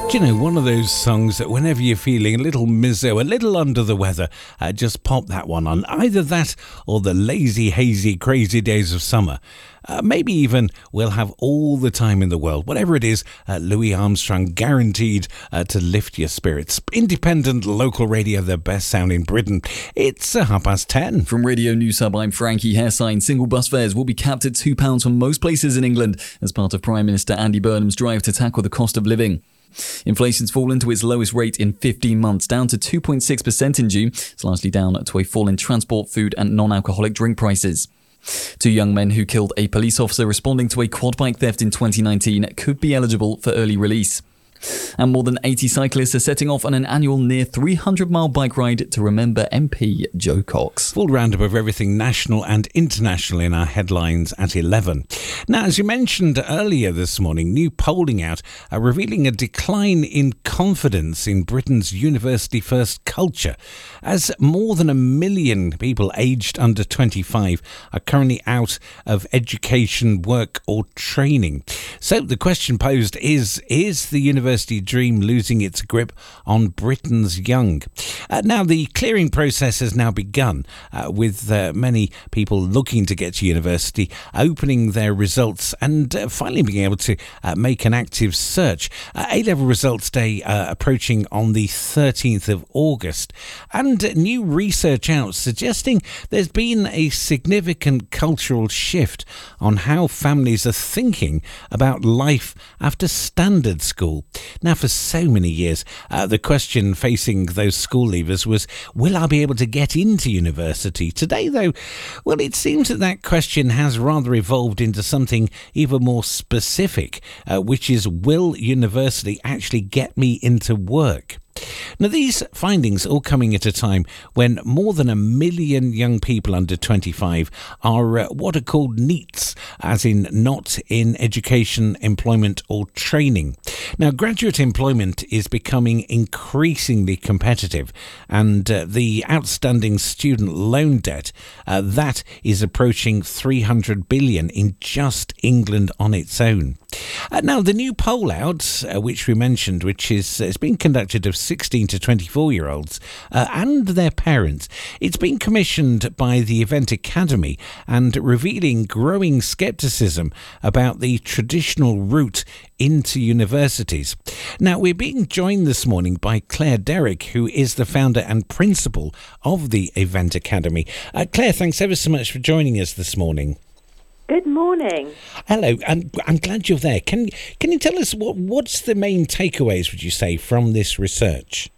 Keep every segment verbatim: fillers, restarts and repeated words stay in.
Do you know, one of those songs that whenever you're feeling a little mizzo, a little under the weather, uh, just pop that one on. Either that or the lazy, hazy, crazy days of summer. Uh, maybe even we'll have all the time in the world. Whatever it is, uh, Louis Armstrong guaranteed uh, to lift your spirits. Independent local radio, the best sound in Britain. It's uh, half past ten. From Radio News Hub, I'm Frankie Hairsign. Single bus fares will be capped at two pounds for most places in England as part of Prime Minister Andy Burnham's drive to tackle the cost of living. Inflation's fallen to its lowest rate in fifteen months, down to two point six percent in June. It's largely down to a fall in transport, food and non-alcoholic drink prices. Two young men who killed a police officer responding to a quad bike theft in twenty nineteen could be eligible for early release. And more than eighty cyclists are setting off on an annual near three hundred mile bike ride to remember M P Joe Cox. Full roundup of everything national and international in our headlines at eleven. Now, as you mentioned earlier this morning, new polling out are revealing a decline in confidence in Britain's university-first culture, as more than a million people aged under twenty-five are currently out of education, work or training. So the question posed is, is the university University dream losing its grip on Britain's young? Uh, now, the clearing process has now begun, uh, with uh, many people looking to get to university, opening their results and uh, finally being able to uh, make an active search. Uh, A-level results day uh, approaching on the thirteenth of August, and uh, new research out suggesting there's been a significant cultural shift on how families are thinking about life after standard school. Now, for so many years, uh, the question facing those school leavers was, will I be able to get into university? Today, though, well, it seems that that question has rather evolved into something even more specific, uh, which is, will university actually get me into work? Now, these findings all coming at a time when more than a million young people under twenty-five are uh, what are called NEETs, as in not in education, employment or training. Now, graduate employment is becoming increasingly competitive, and uh, the outstanding student loan debt, uh, that is approaching three hundred billion in just England on its own. Uh, now, the new poll out, uh, which we mentioned, which is uh, it's been conducted of sixteen to twenty-four year olds uh, and their parents. It's been commissioned by the Event Academy and revealing growing scepticism about the traditional route into universities. Now, we're being joined this morning by Claire Derrick, who is the founder and principal of the Event Academy. Uh, Claire, thanks ever so much for joining us this morning. Good morning. Hello, I'm, I'm glad you're there. Can can you tell us what what's the main takeaways, would you say, from this research?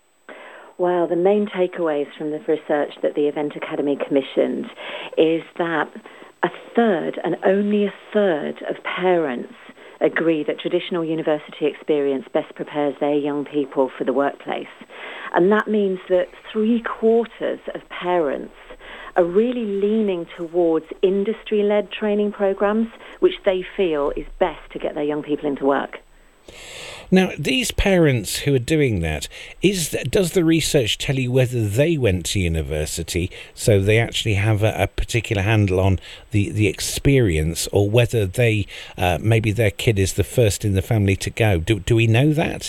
Well, the main takeaways from the research that the Event Academy commissioned is that a third, and only a third, of parents agree that traditional university experience best prepares their young people for the workplace. And that means that three quarters of parents are really leaning towards industry-led training programs, which they feel is best to get their young people into work. Now, these parents who are doing that, is does the research tell you whether they went to university, so they actually have a, a particular handle on the, the experience, or whether they uh, maybe their kid is the first in the family to go? Do, do we know that?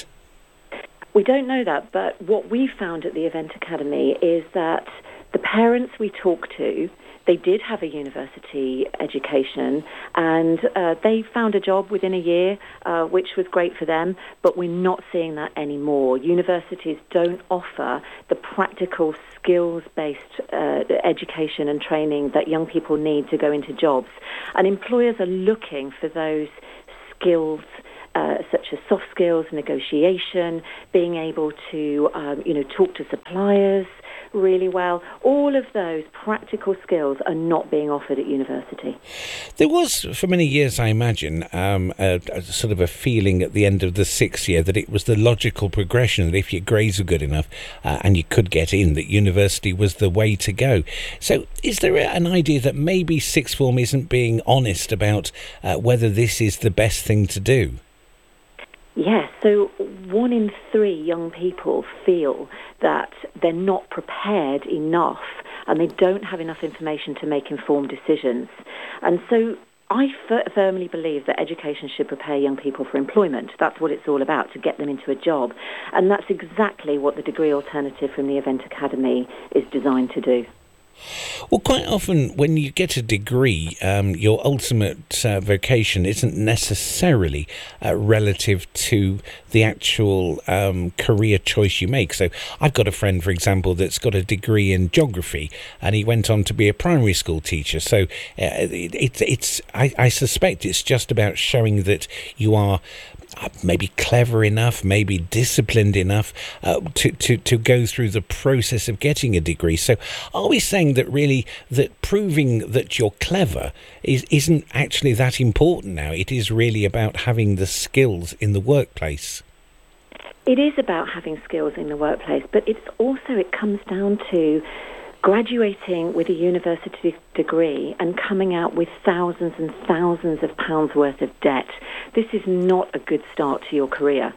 We don't know that, but what we found at the Event Academy is that the parents we talked to, they did have a university education, and uh, they found a job within a year, uh, which was great for them, but we're not seeing that anymore. Universities don't offer the practical skills-based uh, education and training that young people need to go into jobs. And employers are looking for those skills, Uh, such as soft skills, negotiation, being able to, um, you know, talk to suppliers really well. All of those practical skills are not being offered at university. There was, for many years, I imagine, um, a, a sort of a feeling at the end of the sixth year that it was the logical progression, that if your grades were good enough uh, and you could get in, that university was the way to go. So is there an idea that maybe sixth form isn't being honest about uh, whether this is the best thing to do? Yes, so one in three young people feel that they're not prepared enough and they don't have enough information to make informed decisions. And so I f- firmly believe that education should prepare young people for employment. That's what it's all about, to get them into a job. And that's exactly what the degree alternative from the Event Academy is designed to do. Well, quite often when you get a degree, um, your ultimate uh, vocation isn't necessarily uh, relative to the actual um, career choice you make. So I've got a friend, for example, that's got a degree in geography, and he went on to be a primary school teacher. So uh, it, it, it's, I, I suspect it's just about showing that you are maybe clever enough, maybe disciplined enough uh, to, to, to go through the process of getting a degree. So are we saying that really that proving that you're clever is, isn't actually that important now? It is really about having the skills in the workplace. It is about having skills in the workplace, but it's also, it comes down to graduating with a university degree and coming out with thousands and thousands of pounds worth of debt. This is not a good start to your career.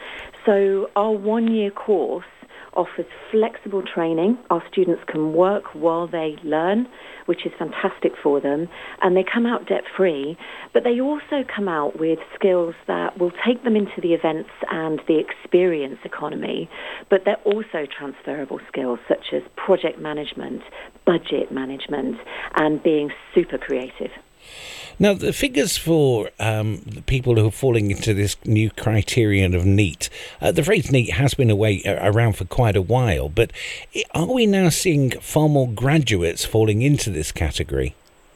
So our one-year course offers flexible training. Our students can work while they learn, which is fantastic for them, and they come out debt-free, but they also come out with skills that will take them into the events and the experience economy, but they're also transferable skills such as project management, budget management, and being super creative. Now, the figures for um, the people who are falling into this new criterion of NEET, uh, the phrase NEET has been away, uh, around for quite a while, but are we now seeing far more graduates falling into this category?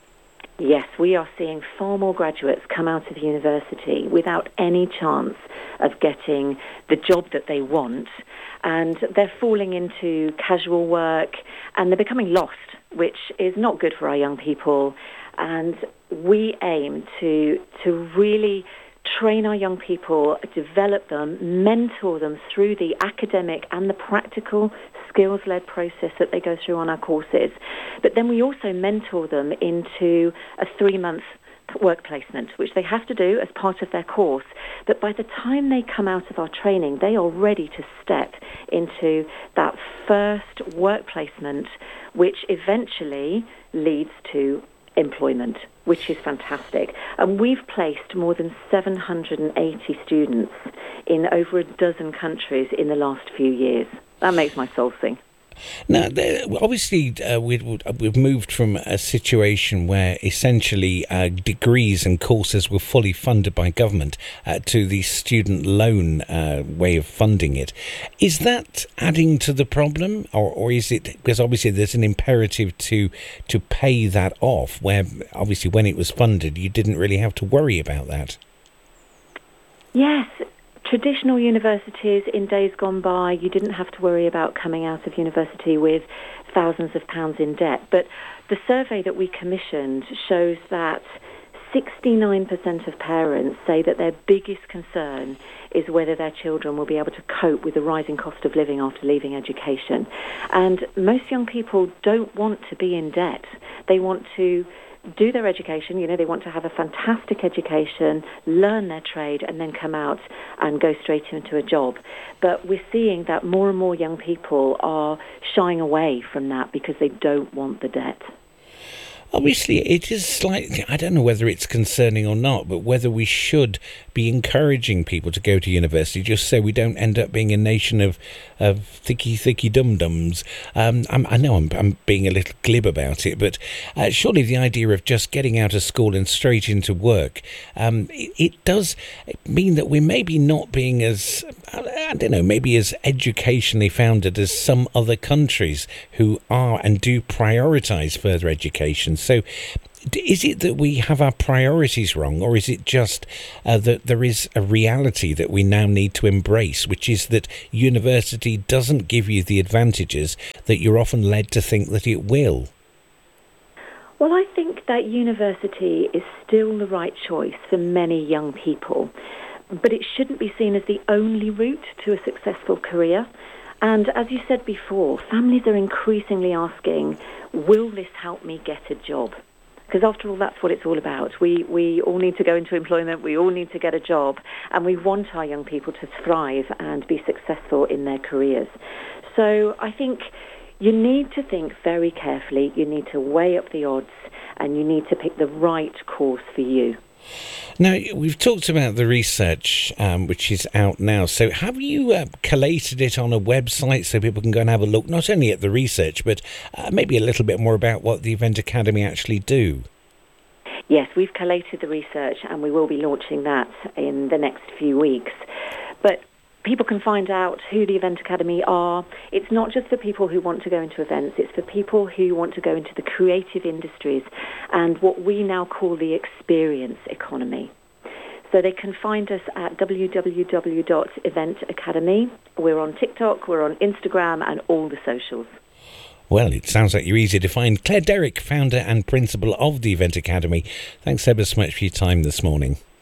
Yes, we are seeing far more graduates come out of university without any chance of getting the job that they want, and they're falling into casual work, and they're becoming lost, which is not good for our young people. And we aim to to really train our young people, develop them, mentor them through the academic and the practical skills-led process that they go through on our courses. But then we also mentor them into a three-month work placement, which they have to do as part of their course. But by the time they come out of our training, they are ready to step into that first work placement, which eventually leads to employment, which is fantastic. And we've placed more than seven hundred eighty students in over a dozen countries in the last few years. That makes my soul sing. Now, obviously, uh, we've, we've moved from a situation where essentially uh, degrees and courses were fully funded by government uh, to the student loan uh, way of funding it. Is that adding to the problem, or, or is it, because obviously there's an imperative to to pay that off, where obviously when it was funded you didn't really have to worry about that? Yes. Traditional universities in days gone by, you didn't have to worry about coming out of university with thousands of pounds in debt. But the survey that we commissioned shows that sixty-nine percent of parents say that their biggest concern is whether their children will be able to cope with the rising cost of living after leaving education. And most young people don't want to be in debt. They want to do their education, you know, they want to have a fantastic education, learn their trade, and then come out and go straight into a job. But we're seeing that more and more young people are shying away from that because they don't want the debt. Obviously, it is slightly, I don't know whether it's concerning or not, but whether we should be encouraging people to go to university just so we don't end up being a nation of, of thicky, thicky dum-dums. Um, I'm, I know I'm, I'm being a little glib about it, but uh, surely the idea of just getting out of school and straight into work, um, it, it does mean that we're maybe not being as, I don't know, maybe as educationally founded as some other countries who are and do prioritise further education. So is it that we have our priorities wrong, or is it just uh, that there is a reality that we now need to embrace, which is that university doesn't give you the advantages that you're often led to think that it will? Well, I think that university is still the right choice for many young people, but it shouldn't be seen as the only route to a successful career. And as you said before, families are increasingly asking, will this help me get a job? Because after all, that's what it's all about. We we all need to go into employment, we all need to get a job, and we want our young people to thrive and be successful in their careers. So I think you need to think very carefully, you need to weigh up the odds, and you need to pick the right course for you. Now, we've talked about the research, um, which is out now. So have you uh, collated it on a website so people can go and have a look, not only at the research, but uh, maybe a little bit more about what the Event Academy actually do? Yes, we've collated the research and we will be launching that in the next few weeks. But people can find out who the Event Academy are. It's not just for people who want to go into events, it's for people who want to go into the creative industries and what we now call the experience economy. So they can find us at w w w dot event academy. We're on TikTok, we're on Instagram and all the socials. Well, it sounds like you're easy to find. Claire Derrick, founder and principal of the Event Academy. Thanks ever so much for your time this morning.